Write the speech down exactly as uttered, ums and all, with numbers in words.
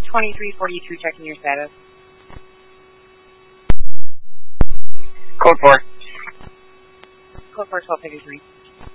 twenty-three forty-two, checking your status. Code four. Code four, twelve fifty-three.